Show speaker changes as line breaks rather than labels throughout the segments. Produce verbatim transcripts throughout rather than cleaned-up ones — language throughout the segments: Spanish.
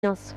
Nos.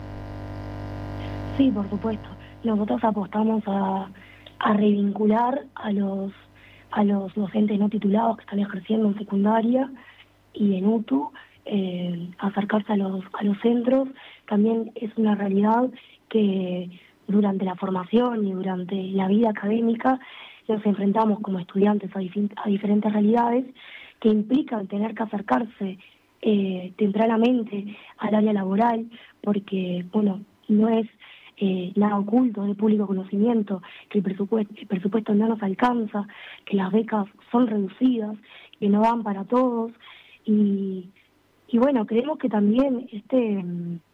Sí, por supuesto. Nosotros apostamos a, a revincular a los a los docentes no titulados que están ejerciendo en secundaria y en U T U, eh, acercarse a los a los centros. También es una realidad que durante la formación y durante la vida académica nos enfrentamos como estudiantes a, dif- a diferentes realidades que implican tener que acercarse eh, tempranamente al área laboral, porque, bueno, no es eh, nada oculto de público conocimiento, que el presupuesto, el presupuesto no nos alcanza, que las becas son reducidas, que no van para todos, y, y bueno, creemos que también este...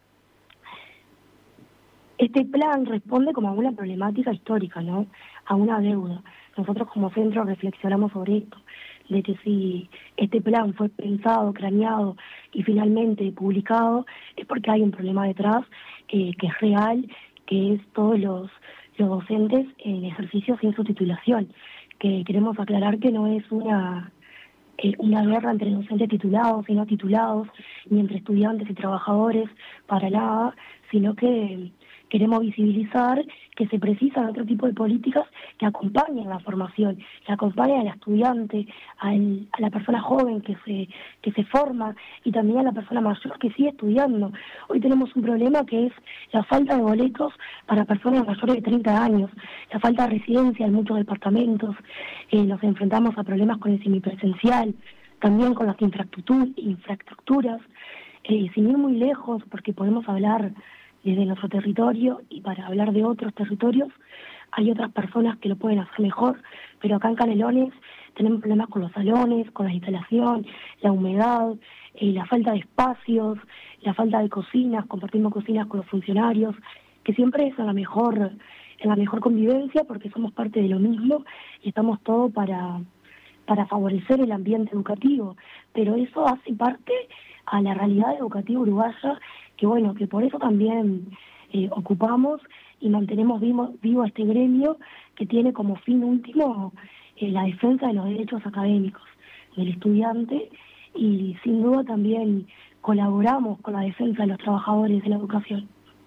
Este plan responde como a una problemática histórica, ¿no? A una deuda. Nosotros como centro reflexionamos sobre esto, de que si este plan fue pensado, craneado y finalmente publicado, es porque hay un problema detrás eh, que es real, que es todos los, los docentes en ejercicio sin su titulación, que queremos aclarar que no es una... eh, una guerra entre docentes titulados y no titulados, ni entre estudiantes y trabajadores, para nada, sino que queremos visibilizar que se precisan otro tipo de políticas que acompañen la formación, que acompañen al estudiante, al, a la persona joven que se, que se forma y también a la persona mayor que sigue estudiando. Hoy tenemos un problema que es la falta de boletos para personas mayores de treinta años, la falta de residencia en muchos departamentos, eh, nos enfrentamos a problemas con el semipresencial, también con las infraestructur- infraestructuras, eh, sin ir muy lejos, porque podemos hablar desde nuestro territorio y para hablar de otros territorios, hay otras personas que lo pueden hacer mejor, pero acá en Canelones tenemos problemas con los salones, con la instalación, la humedad, eh, la falta de espacios, la falta de cocinas, compartimos cocinas con los funcionarios, que siempre es en la mejor, en la mejor convivencia porque somos parte de lo mismo y estamos todos para, para favorecer el ambiente educativo, pero eso hace parte a la realidad educativa uruguaya, que bueno, que por eso también eh, ocupamos y mantenemos vivo, vivo este gremio que tiene como fin último eh, la defensa de los derechos académicos del estudiante, y sin duda también colaboramos con la defensa de los trabajadores de la educación.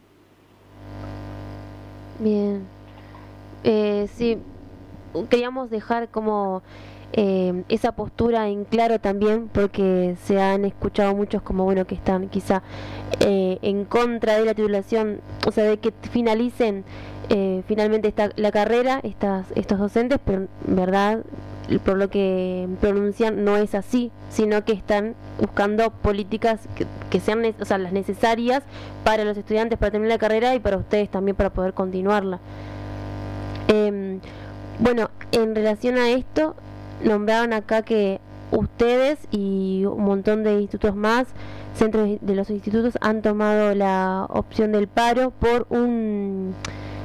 Bien. Eh, sí, queríamos dejar como eh, esa postura en claro también, porque se han escuchado muchos como bueno que están quizá eh, en contra de la titulación, o sea, de que finalicen eh, finalmente esta, la carrera estas, estos docentes, pero en verdad por lo que pronuncian no es así, sino que están buscando políticas que, que sean, o sea, las necesarias para los estudiantes para terminar la carrera y para ustedes también para poder continuarla. Eh, bueno, en relación a esto, nombraron acá que ustedes y un montón de institutos más, centros de los institutos, han tomado la opción del paro por un...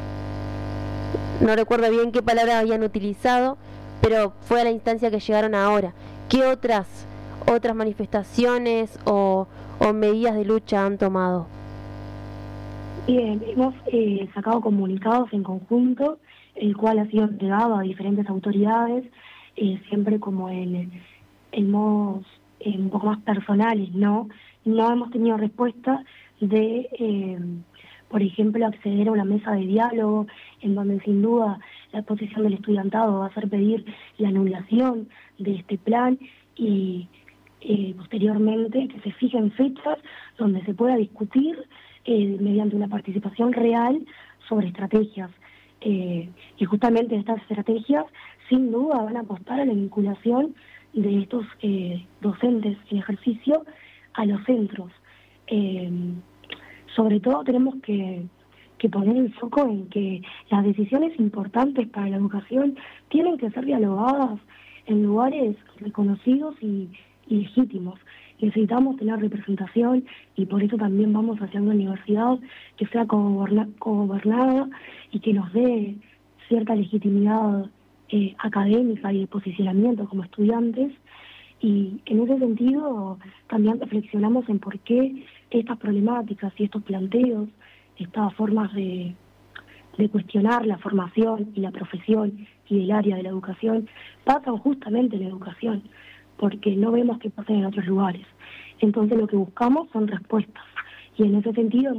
no recuerdo bien qué palabra habían utilizado, pero fue a la instancia que llegaron ahora. ¿Qué otras otras manifestaciones o, o medidas de lucha han tomado?
Bien, hemos eh, sacado comunicados en conjunto, el cual ha sido entregado a diferentes autoridades, eh, siempre como en, en modos eh, un poco más personales, ¿no? No hemos tenido respuesta de, eh, por ejemplo, acceder a una mesa de diálogo, en donde sin duda la posición del estudiantado va a ser pedir la anulación de este plan y eh, posteriormente que se fijen fechas donde se pueda discutir eh, mediante una participación real sobre estrategias. Eh, y justamente estas estrategias sin duda van a apostar a la vinculación de estos eh, docentes en ejercicio a los centros. Eh, sobre todo tenemos que, que poner el foco en que las decisiones importantes para la educación tienen que ser dialogadas en lugares reconocidos y, y legítimos. Necesitamos tener representación y por eso también vamos hacia una universidad que sea cogobernada y que nos dé cierta legitimidad eh, académica y de posicionamiento como estudiantes. Y en ese sentido también reflexionamos en por qué estas problemáticas y estos planteos, estas formas de, de cuestionar la formación y la profesión y el área de la educación pasan justamente en la educación, porque no vemos que pasen en otros lugares. Entonces lo que buscamos son respuestas, Y en ese sentido